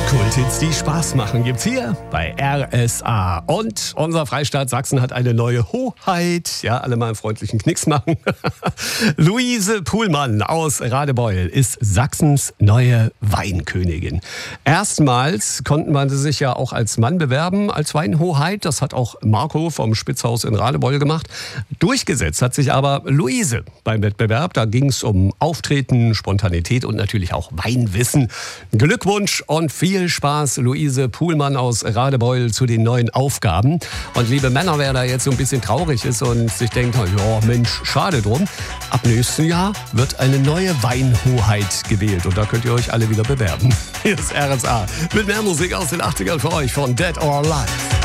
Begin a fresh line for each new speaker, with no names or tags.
Kulthits, die Spaß machen, gibt's hier bei RSA. Und unser Freistaat Sachsen hat eine neue Hoheit. Ja, alle mal einen freundlichen Knicks machen. Luise Puhlmann aus Radebeul ist Sachsens neue Weinkönigin. Erstmals konnte man sich ja auch als Mann bewerben, als Weinhoheit. Das hat auch Marco vom Spitzhaus in Radebeul gemacht. Durchgesetzt hat sich aber Luise beim Wettbewerb. Da ging es um Auftreten, Spontanität und natürlich auch Weinwissen. Glückwunsch und viel Spaß, Luise Puhlmann aus Radebeul, zu den neuen Aufgaben. Und liebe Männer, wer da jetzt so ein bisschen traurig ist und sich denkt, ja Mensch, schade drum. Ab nächsten Jahr wird eine neue Weinhoheit gewählt und da könnt ihr euch alle wieder bewerben. Hier ist RSA mit mehr Musik aus den 80ern für euch von Dead or Alive.